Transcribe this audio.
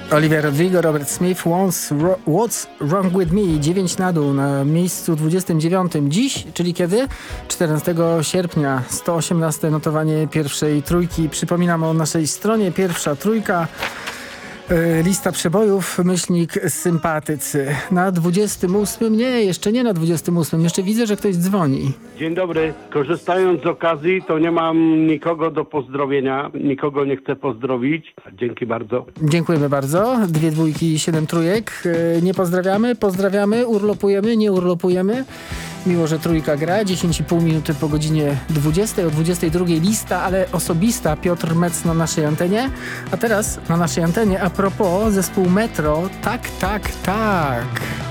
Olivia Rodrigo, Robert Smith, What's Wrong With Me, 9 na dół na miejscu 29. Dziś, czyli kiedy? 14 sierpnia, 118 notowanie pierwszej trójki. Przypominam o naszej stronie, pierwsza trójka. Lista przebojów, /sympatycy. Na 28, nie, jeszcze nie na 28, jeszcze widzę, że ktoś dzwoni. Dzień dobry, korzystając z okazji, to nie mam nikogo do pozdrowienia, nikogo nie chcę pozdrowić. Dzięki bardzo. Dziękujemy bardzo. 2 dwójki, 7 trójek. Nie pozdrawiamy, pozdrawiamy, urlopujemy, nie urlopujemy. Miło, że trójka gra. 10,5 minuty po godzinie 20. O 22 lista, ale osobista. Piotr Metz na naszej antenie. A teraz na naszej antenie a propos zespół Metro. Tak, tak, tak.